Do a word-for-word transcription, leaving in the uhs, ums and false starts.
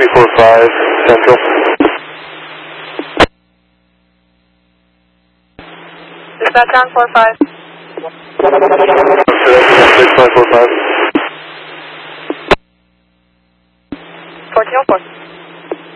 Ruby four five, Central. Dispatch on four five. six five four five. fourteen oh four.